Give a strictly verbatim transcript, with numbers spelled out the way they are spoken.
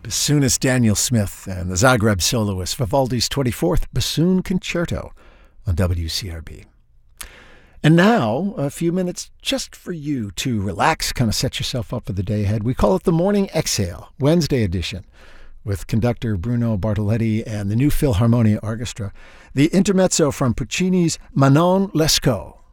bassoonist Daniel Smith and the Zagreb soloist Vivaldi's twenty-fourth Bassoon Concerto on W C R B. And now, a few minutes just for you to relax, kind of set yourself up for the day ahead. We call it the Morning Exhale, Wednesday edition, with conductor Bruno Bartoletti and the New Philharmonia Orchestra. The intermezzo from Puccini's Manon Lescaut,